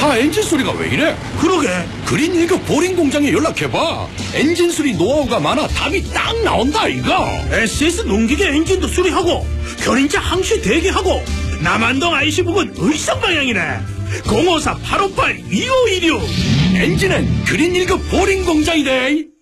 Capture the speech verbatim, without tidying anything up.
차 엔진 소리가 왜 이래? 그러게. 그린 일급 보링 공장에 연락해봐. 엔진 수리 노하우가 많아 답이 딱 나온다 이거. 에스에스 농기계 엔진도 수리하고 견인차 항시 대기하고 남한동 아이씨 부근 의성 방향이네. 공오사 팔오팔 이오이육. 엔진은 그린 일급 보링 공장이래.